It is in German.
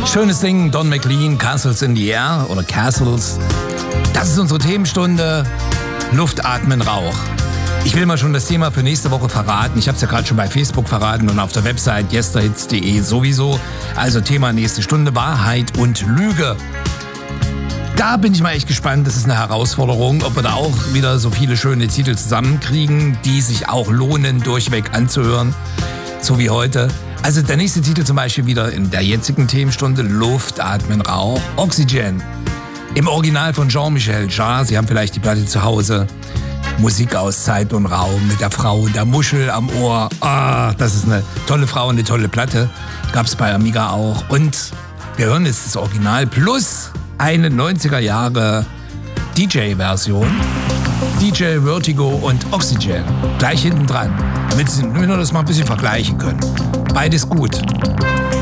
Schönes Ding, Don McLean, Castles in the Air oder Castles. Das ist unsere Themenstunde. Luft, Atmen, Rauch. Ich will mal schon das Thema für nächste Woche verraten. Ich habe es ja gerade schon bei Facebook verraten und auf der Website yesterhits.de sowieso. Also Thema nächste Stunde, Wahrheit und Lüge. Da bin ich mal echt gespannt. Das ist eine Herausforderung, ob wir da auch wieder so viele schöne Titel zusammenkriegen, die sich auch lohnen, durchweg anzuhören. So wie heute. Also der nächste Titel zum Beispiel wieder in der jetzigen Themenstunde, Luft, Atmen, Rauch, Oxygen. Im Original von Jean-Michel Jarre, Sie haben vielleicht die Platte zu Hause. Musik aus Zeit und Raum mit der Frau und der Muschel am Ohr. Ah, das ist eine tolle Frau und eine tolle Platte. Gab's bei Amiga auch. Und wir hören jetzt das Original plus eine 90er Jahre DJ-Version. DJ Vertigo und Oxygen. Gleich hinten dran. Damit wir das mal ein bisschen vergleichen können. Beides gut.